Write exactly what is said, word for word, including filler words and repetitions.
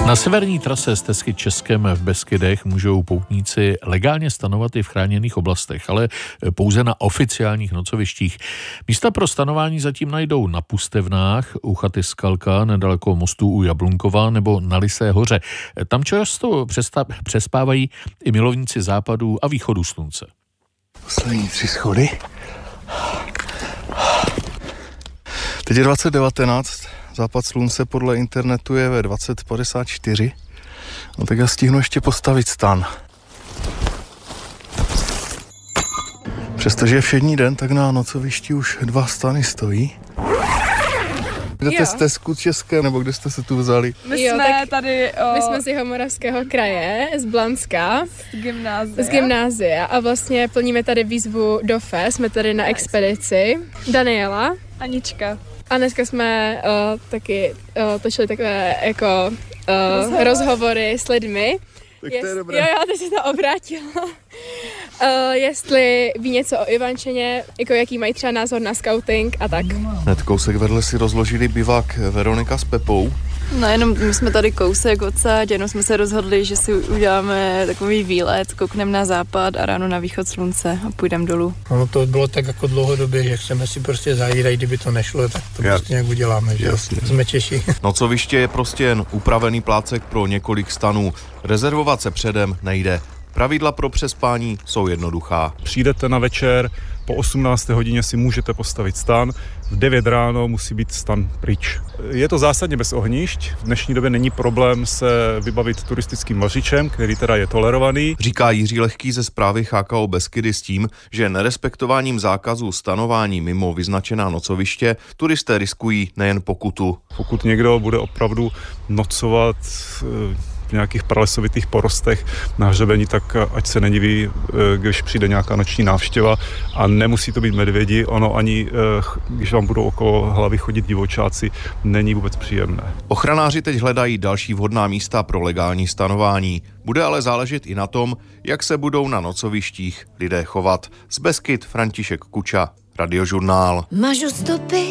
Na severní trase Stezky Českem v Beskydech můžou poutníci legálně stanovat i v chráněných oblastech, ale pouze na oficiálních nocovištích. Místa pro stanování zatím najdou na Pustevnách, u chaty Skalka, nedaleko mostu u Jablunkova nebo na Lysé hoře. Tam často přespávají i milovníci západu a východu slunce. Poslední tři schody. Teď je dvacet devatenáct, západ slunce podle internetu je ve dvacet padesát čtyři. No tak já stihnu ještě postavit stan. Přestože je všední den, tak na nocovišti už dva stany stojí. Jdete z Stezku České, nebo kde jste se tu vzali? My jo, jsme tady o... My jsme z Jihomoravského kraje, z Blanska. Z gymnázia. Z gymnázia a vlastně plníme tady výzvu do F E, jsme tady na expedici. Daniela. Anička. A dneska jsme uh, taky uh, točili takové jako uh, rozhovory. rozhovory s lidmi. Tak Jest, to je dobré. Jo, jo, teď se to obrátila. Uh, jestli ví něco o Ivančeně, jako jaký mají třeba názor na scouting a tak. Hned kousek vedle si rozložili bivák Veronika s Pepou. No jenom my jsme tady kousek odsaď, jenom jsme se rozhodli, že si uděláme takový výlet, koukneme na západ a ráno na východ slunce a půjdeme dolů. Ono to bylo tak jako dlouhodobě, že chceme si prostě zajít a kdyby to nešlo, tak to Jak? prostě nějak uděláme, že Jasně. jsme Češi. Nocoviště je prostě jen upravený plácek pro několik stanů. Rezervovat se předem nejde. Pravidla pro přespání jsou jednoduchá. Přijdete na večer, po osmnácté hodině si můžete postavit stan, v devět ráno musí být stan pryč. Je to zásadně bez ohnišť, v dnešní době není problém se vybavit turistickým vařičem, který teda je tolerovaný. Říká Jiří Lehký ze správy H K O Beskydy s tím, že nerespektováním zákazu stanování mimo vyznačená nocoviště turisté riskují nejen pokutu. Pokud někdo bude opravdu nocovat v nějakých pralesovitých porostech na hřebení, tak ať se nediví, když přijde nějaká noční návštěva a nemusí to být medvědi, ono ani, když vám budou okolo hlavy chodit divočáci, není vůbec příjemné. Ochranáři teď hledají další vhodná místa pro legální stanování. Bude ale záležet i na tom, jak se budou na nocovištích lidé chovat. Z Beskyd František Kuča, Radiožurnál. Mažu stopy